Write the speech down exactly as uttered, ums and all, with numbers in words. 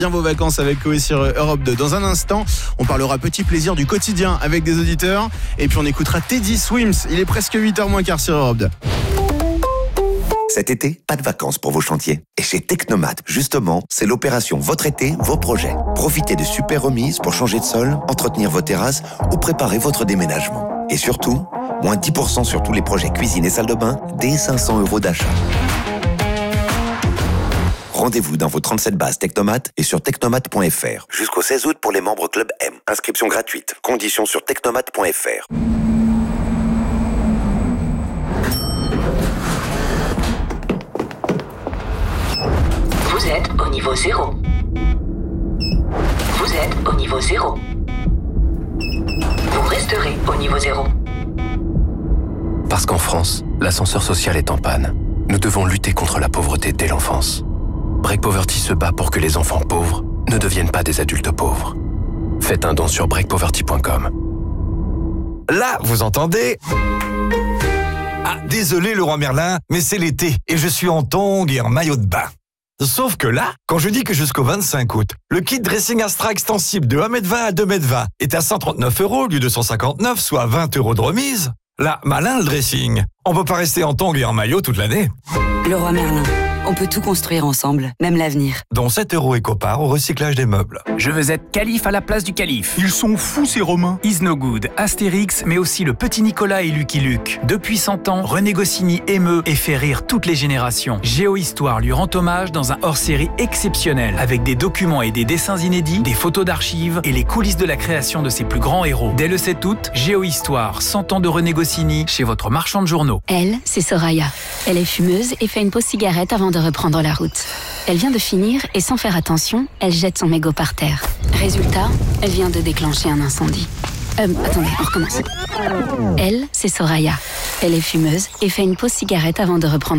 Bien vos vacances avec Koé sur Europe deux. Dans un instant, on parlera petit plaisir du quotidien avec des auditeurs. Et puis on écoutera Teddy Swims. Il est presque huit heures moins quart sur Europe deux. Cet été, pas de vacances pour vos chantiers. Et chez Technomat, justement, c'est l'opération Votre été, vos projets. Profitez de super remises pour changer de sol, entretenir vos terrasses ou préparer votre déménagement. Et surtout, moins dix pour cent sur tous les projets cuisine et salle de bain, dès cinq cents euros d'achat. Rendez-vous dans vos trente-sept bases Technomat et sur technomat point f r. Jusqu'au seize août pour les membres Club M. Inscription gratuite. Conditions sur technomat point f r. Vous êtes au niveau zéro. Vous êtes au niveau zéro. Vous resterez au niveau zéro. Parce qu'en France, l'ascenseur social est en panne. Nous devons lutter contre la pauvreté dès l'enfance. Break Poverty se bat pour que les enfants pauvres ne deviennent pas des adultes pauvres. Faites un don sur break poverty point com. Là, vous entendez ? Ah, désolé Leroy Merlin, mais c'est l'été et je suis en tongs et en maillot de bain. Sauf que là, quand je dis que jusqu'au vingt-cinq août, le kit dressing Astra extensible de un mètre vingt à deux mètres vingt est à cent trente-neuf euros au lieu de cent cinquante-neuf, soit vingt euros de remise, là, malin le dressing. On peut pas rester en tongs et en maillot toute l'année. Leroy Merlin. On peut tout construire ensemble, même l'avenir. Dont sept euros éco-part au recyclage des meubles. Je veux être calife à la place du calife. Ils sont fous ces Romains. Is No Good, Astérix, mais aussi le petit Nicolas et Lucky Luke. Depuis cent ans, René Goscinny émeut et fait rire toutes les générations. Géohistoire lui rend hommage dans un hors-série exceptionnel, avec des documents et des dessins inédits, des photos d'archives et les coulisses de la création de ses plus grands héros. Dès le sept août, Géohistoire, cent ans de René Goscinny, chez votre marchand de journaux. Elle, c'est Soraya. Elle est fumeuse et fait une pause cigarette avant de reprendre la route. Elle vient de finir et sans faire attention, elle jette son mégot par terre. Résultat, elle vient de déclencher un incendie. Euh, attendez, on recommence. Elle, c'est Soraya. Elle est fumeuse et fait une pause cigarette avant de reprendre